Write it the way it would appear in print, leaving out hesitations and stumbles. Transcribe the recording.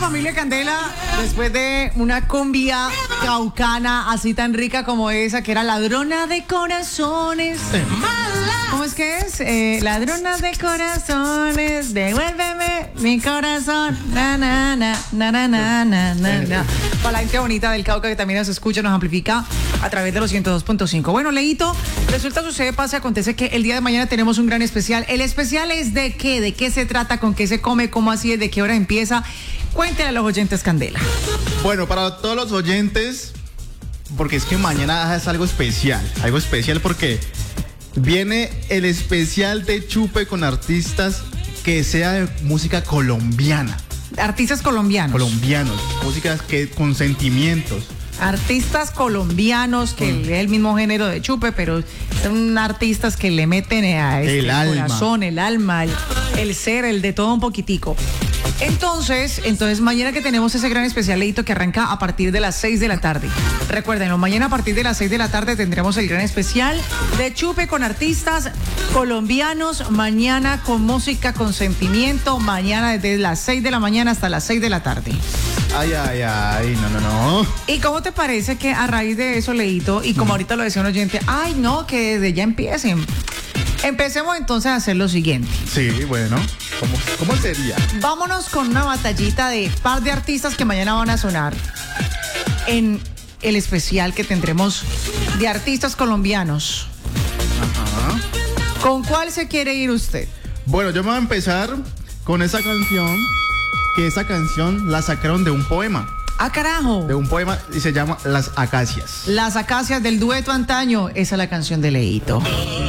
familia Candela, después de una cumbia caucana así tan rica como esa, que era Ladrona de Corazones. ¿Cómo es que es? Ladrona de Corazones, devuélveme mi corazón. Na, na, na, na, na, na, na, na. Para la gente bonita del Cauca que también nos escucha, nos amplifica a través de los 102.5. Bueno, Leito, resulta, sucede, pasa, acontece que el día de mañana tenemos un gran especial. ¿El especial es de qué? ¿De qué se trata? ¿Con qué se come? ¿Cómo así es? ¿De qué hora empieza? Cuéntenle a los oyentes, Candela. Bueno, para todos los oyentes, porque es que mañana es algo especial porque viene el especial de Chupe con artistas que sea de música colombiana. Artistas colombianos. Colombianos, músicas que con sentimientos. Artistas colombianos que es el mismo género de Chupe, pero son artistas que le meten a el corazón, el alma, el ser, el de todo un poquitico. Entonces mañana que tenemos ese gran especialito que arranca a partir de las 6 de la tarde. Recuérdenlo, mañana a partir de las 6 de la tarde tendremos el gran especial de Chupe con artistas colombianos, mañana con música con sentimiento, mañana desde las 6 de la mañana hasta las 6 de la tarde. Ay, no. ¿Y cómo te parece que a raíz de eso, Leito, y como ahorita lo decía un oyente, ay no, que desde ya empiecen? Empecemos entonces a hacer lo siguiente. Sí, bueno, ¿cómo sería? Vámonos con una batallita de par de artistas que mañana van a sonar en el especial que tendremos de artistas colombianos. Ajá. ¿Con cuál se quiere ir usted? Bueno, yo me voy a empezar con esa canción, que esa canción la sacaron de un poema. ¡Ah, carajo! De un poema y se llama Las Acacias. Las Acacias del dueto antaño. Esa es la canción de Leito.